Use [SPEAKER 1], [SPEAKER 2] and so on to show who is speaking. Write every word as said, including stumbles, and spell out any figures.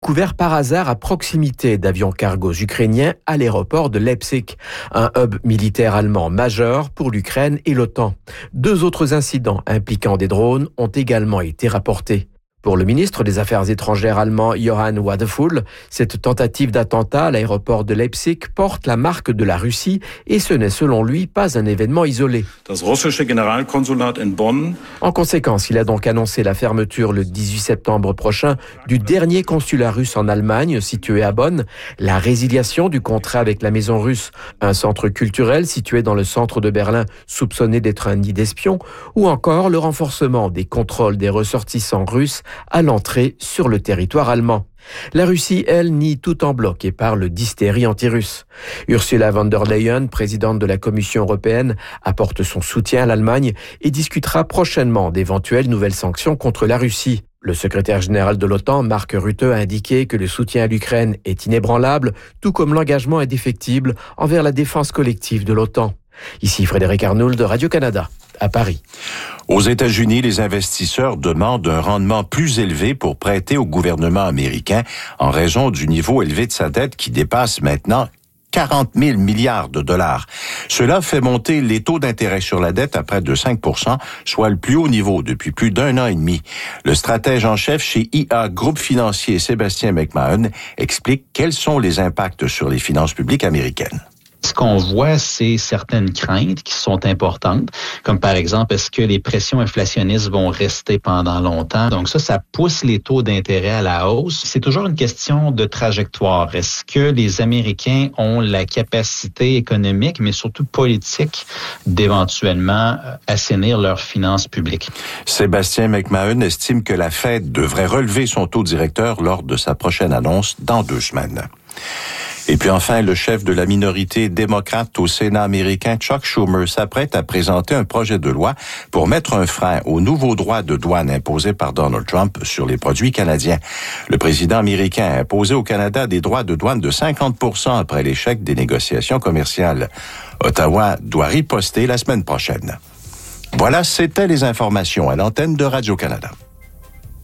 [SPEAKER 1] découvert par hasard à proximité d'avions cargos ukrainiens à l'aéroport de Leipzig, un hub militaire allemand majeur pour l'Ukraine et l'OTAN. Deux autres incidents impliquant des drones ont également été rapportés. Pour le ministre des Affaires étrangères allemand Johann Wadephul, cette tentative d'attentat à l'aéroport de Leipzig porte la marque de la Russie et ce n'est selon lui pas un événement isolé.
[SPEAKER 2] Das russische Generalkonsulat in Bonn.
[SPEAKER 1] En conséquence, il a donc annoncé la fermeture le dix-huit septembre prochain du dernier consulat russe en Allemagne situé à Bonn, la résiliation du contrat avec la Maison russe, un centre culturel situé dans le centre de Berlin soupçonné d'être un nid d'espions, ou encore le renforcement des contrôles des ressortissants russes à l'entrée sur le territoire allemand. La Russie, elle, nie tout en bloc et parle d'hystérie anti-russe. Ursula von der Leyen, présidente de la Commission européenne, apporte son soutien à l'Allemagne et discutera prochainement d'éventuelles nouvelles sanctions contre la Russie. Le secrétaire général de l'OTAN, Mark Rutte, a indiqué que le soutien à l'Ukraine est inébranlable, tout comme l'engagement indéfectible envers la défense collective de l'OTAN. Ici Frédéric Arnould de Radio-Canada, à Paris.
[SPEAKER 3] Aux États-Unis, les investisseurs demandent un rendement plus élevé pour prêter au gouvernement américain en raison du niveau élevé de sa dette qui dépasse maintenant quarante mille milliards de dollars. Cela fait monter les taux d'intérêt sur la dette à près de cinq pour cent, soit le plus haut niveau depuis plus d'un an et demi. Le stratège en chef chez I A Groupe Financier, Sébastien McMahon, explique quels sont les impacts sur les finances publiques américaines.
[SPEAKER 4] Ce qu'on voit, c'est certaines craintes qui sont importantes, comme par exemple, est-ce que les pressions inflationnistes vont rester pendant longtemps? Donc ça, ça pousse les taux d'intérêt à la hausse. C'est toujours une question de trajectoire. Est-ce que les Américains ont la capacité économique, mais surtout politique, d'éventuellement assainir leurs finances publiques?
[SPEAKER 3] Sébastien McMahon estime que la Fed devrait relever son taux directeur lors de sa prochaine annonce dans deux semaines. Et puis enfin, le chef de la minorité démocrate au Sénat américain, Chuck Schumer, s'apprête à présenter un projet de loi pour mettre un frein aux nouveaux droits de douane imposés par Donald Trump sur les produits canadiens. Le président américain a imposé au Canada des droits de douane de cinquante pour cent après l'échec des négociations commerciales. Ottawa doit riposter la semaine prochaine. Voilà, c'était les informations à l'antenne de Radio-Canada.